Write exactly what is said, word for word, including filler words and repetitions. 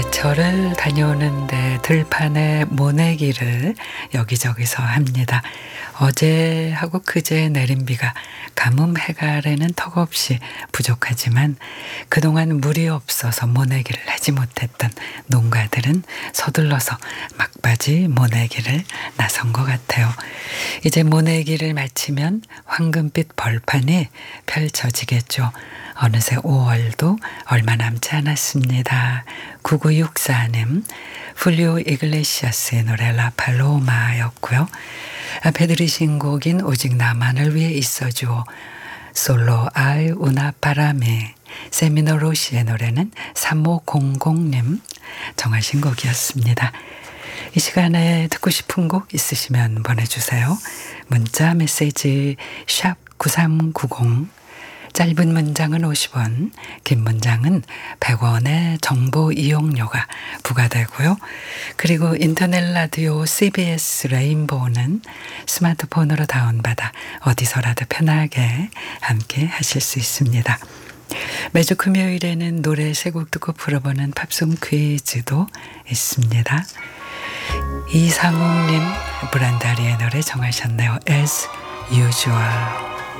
절을 다녀오는데 들판에 모내기를 여기저기서 합니다. 어제하고 그제 내린 비가 가뭄 해갈에는 턱없이 부족하지만 그동안 물이 없어서 모내기를 하지 못했던 농가들은 서둘러서 막바지 모내기를 나선 것 같아요. 이제 모내기를 마치면 황금빛 벌판이 펼쳐지겠죠. 어느새 오월도 얼마 남지 않았습니다. 구구육사 님 풀리오 이글레시아스의 노래 라팔로마였고요. 앞에 들으신 곡인 오직 나만을 위해 있어주오 솔로 아이 우나 바라메 세미노 로시의 노래는 삼오공공 님 정하신 곡이었습니다. 이 시간에 듣고 싶은 곡 있으시면 보내주세요. 문자 메시지 샵 구삼구공 짧은 문장은 오십 원, 긴 문장은 백 원의 정보 이용료가 부과되고요. 그리고 인터넷 라디오 씨비에스 레인보우는 스마트폰으로 다운받아 어디서라도 편하게 함께 하실 수 있습니다. 매주 금요일에는 노래 세 곡 듣고 풀어보는 팝송 퀴즈도 있습니다. 이상욱님 브란다리의 노래 정하셨네요. As usual.